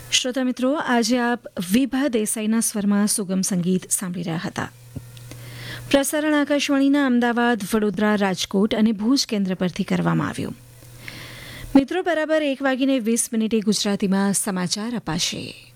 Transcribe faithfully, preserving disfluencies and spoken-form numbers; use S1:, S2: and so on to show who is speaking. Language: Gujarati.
S1: શ્રોતા મિત્રો, આજે આપ વિભા દેસાઈના સ્વરમાં સુગમ સંગીત સાંભળી રહ્યા હતા. પ્રસારણ આકાશવાણીના અમદાવાદ, વડોદરા, રાજકોટ અને ભુજ કેન્દ્ર પરથી કરવામાં આવ્યું. મિત્રો, બરાબર એક વાગીને વીસ મિનિટે ગુજરાતીમાં સમાચાર અપાશે.